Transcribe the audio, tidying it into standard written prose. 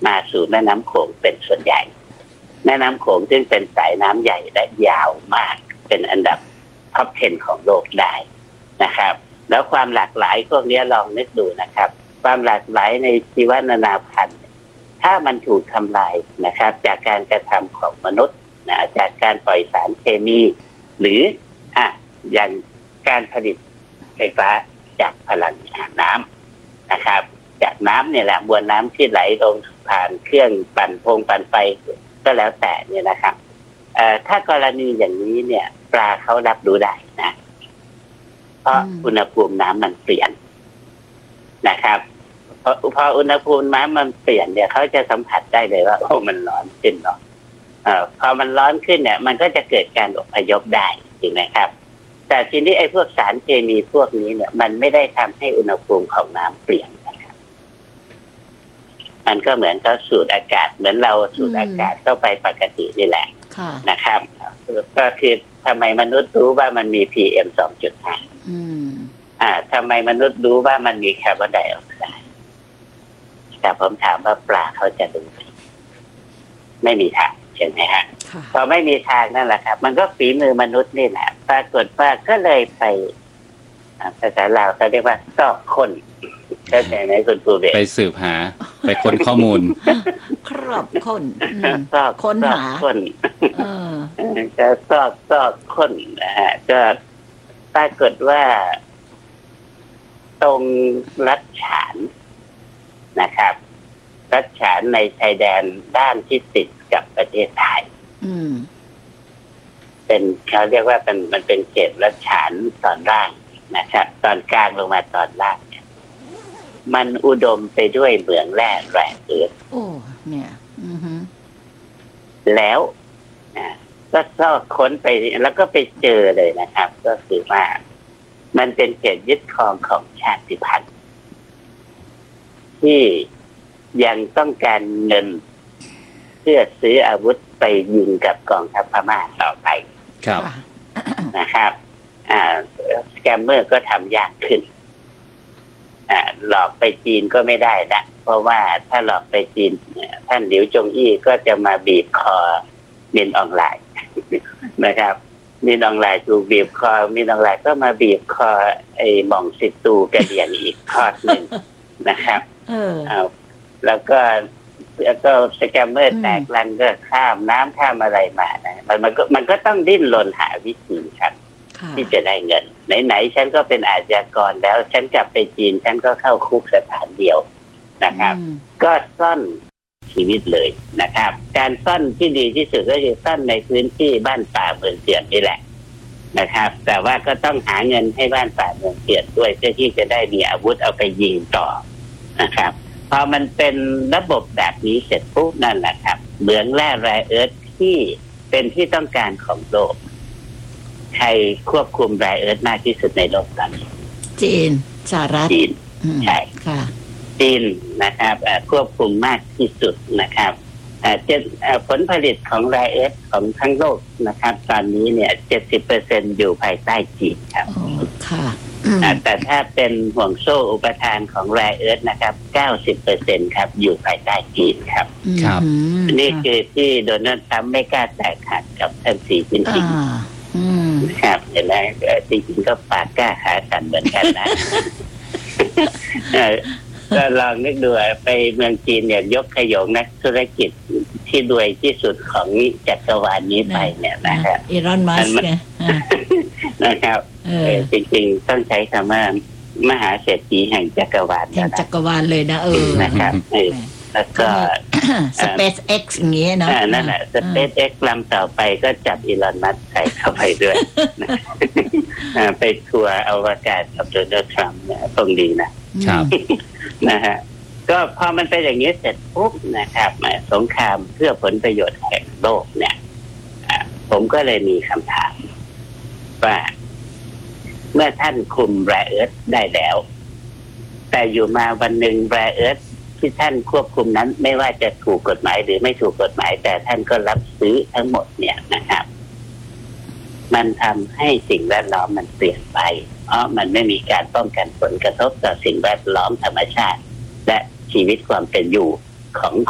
มาสู่แม่น้ำโขงเป็นส่วนใหญ่แม่น้ำโขงซึ่งเป็นสายน้ำใหญ่และยาวมากเป็นอันดับท็อป 10 ของโลกได้นะครับแล้วความหลากหลายพวกนี้ลองนึกดูนะครับความหลากหลายในชีวนานาพันธุ์ถ้ามันถูกทำลายนะครับจากการกระทำของมนุษย์นะจากการปล่อยสารเคมีหรืออย่างการผลิตไฟฟ้าจากพลังงานน้ำนะครับจากน้ำเนี่ยแหละมวลน้ำที่ไหลลงผ่านเครื่องปั่นไฟก็แล้วแต่เนี่ยนะครับถ้ากรณีอย่างนี้เนี่ยปลาเขารับรู้ได้นะเพราะอุณหภูมิน้ำมันเปลี่ยนนะครับพออุณหภูมิน้ำมันเปลี่ยนเนี่ยเขาจะสัมผัสได้เลยว่ามันร้อนขึ้นเนาะพอมันร้อนขึ้นเนี่ยมันก็จะเกิดการอพยพได้จริงไหมครับแต่ทีนี้ไอ้พวกสารเคมีพวกนี้เนี่ยมันไม่ได้ทำให้อุณหภูมิของน้ำเปลี่ยนนะครับมันก็เหมือนเขาสูดอากาศเหมือนเราสูดอากาศเข้าไปปกตินี่แหละนะครับก็คือทำไมมนุษย์รู้ว่ามันมี PM 2.5ทำไมมนุษย์รู้ว่ามันมีคาร์บอนไดออกไซด์แต่ผมถามว่าปลาเขาจะรู้ไหมไม่มีทางใช่ไหมฮะพอไม่มีทางนั่นแหละครับมันก็ฝีมือมนุษย์นี่แหละปรากฏว่าก็เลยไปภาษาลาวเขาเรียกว่าซอกค้นเข้าใจไหมคุณครูเบสไปสืบหาไปค้นข้อมูลครอบค้นค้นหาจะซอกค้นนะฮะก็ปรากฏว่าตรงรัฐฉานนะครับรัฐฉานในชายแดนด้านที่ติดกับประเทศไทยเป็นเขาเรียกว่ามันเป็นเขตรัฐฉานตอนล่างนะครับตอนกลางลงมาตอนล่างเนี่ยมันอุดมไปด้วยเหมืองแร่เอิร์ธเนี่ยแล้วก็ซอกค้นไปแล้วก็ไปเจอเลยนะครับก็คือว่ามันเป็นเขตยึดครองของชาติพันธุ์ที่ยังต้องการเงินเพื่อซื้ออาวุธไปยิงกับกองทัพพม่าต่อไปครับนะครับสแกมเมอร์ก็ทำยากขึ้นหลอกไปจีนก็ไม่ได้ละเพราะว่าถ้าหลอกไปจีนท่านหลิวจงอี้ก็จะมาบีบคอมินออนไลน์นะครับมินออนไลน์ถูกบีบคอมินออนไลน์ก็มาบีบคอไอ้หม่องสิตูกระเดียนอีกทอดหนึ่งนะครับแล้วก็สแกมเมอร์แตกลันก็ข้ามน้ำข้ามอะไรมานะมันก็ต้องดิ้นรนหาวิธีครับที่จะได้เงินไหนฉันก็เป็นอาชญากรแล้วฉันกลับไปจีนฉันก็เข้าคุกสถานเดียวนะครับก็ซ่อนชีวิตเลยนะครับการซ่อนที่ดีที่สุดก็คือซ่อนในพื้นที่บ้านป่าเมืองเถื่อนนี่แหละนะครับแต่ว่าก็ต้องหาเงินให้บ้านป่าเมืองเถื่อนด้วยเพื่อที่จะได้มีอาวุธเอาไปยิงต่อนะครับพอมันเป็นระบบแบบนี้เสร็จปุ๊บนั่นแหละครับเหมืองแร่เอิร์ธที่เป็นที่ต้องการของโลกใครควบคุมแร่เอิร์ธมากที่สุดในโลกตอนนี้จีนสหรัฐจีนใช่ค่ะจีนนะครับควบคุมมากที่สุดนะครับผลผลิตของแร่เอิร์ธของทั้งโลกนะครับตอนนี้เนี่ย 70% อยู่ภายใต้จีนครับค่ะแต่ถ้าเป็นห่วงโซ่อุปทานของแร่เอิร์ธนะครับ 90% ครับอยู่ภายใต้จีนครับนี่คือที่โดนัลด์ทรัมป์ไม่กล้าแตกหักกับท่านสีจิ้นผิงครับเห็นไหมจริงๆก็ปากกล้าขาสั่นเหมือนกันนะก็ลองนึกดูไปเมืองจีนเนี่ยยกขยงนักธุรกิจที่รวยที่สุดของจักรวาลนี้ไปเนี่ยนะครับอีลอนมัสก์นะครับจริงๆต้องใช้คำว่ามหาเศรษฐีแห่งจักรวาลจักรวาลเลยนะนะครับแล้วก็ SpaceX อย่างเงี้ยเนาะนั่นแหละ SpaceX ลำต่อไปก็จับอีลอนมัสก์ใส่เข้าไปด้วยไปทัวร์อวกาศกับโดนัลด์ทรัมป์เนี่ยตรงดีนะครับนะฮะก็พอมันเป็นอย่างนี้เสร็จปุ๊บนะครับสงครามเพื่อผลประโยชน์แห่งโลกเนี่ยผมก็เลยมีคำถามว่าเมื่อท่านคุมแร่เอิร์ธได้แล้วแต่อยู่มาวันหนึ่งแร่เอิร์ธที่ท่านควบคุมนั้นไม่ว่าจะถูกกฎหมายหรือไม่ถูกกฎหมายแต่ท่านก็รับซื้อทั้งหมดเนี่ยนะครับมันทำให้สิ่งแวดล้อมมันเปลี่ยนไปเพราะมันไม่มีการป้องกันผลกระทบต่อสิ่งแวดล้อมธรรมชาติและชีวิตความเป็นอยู่ของ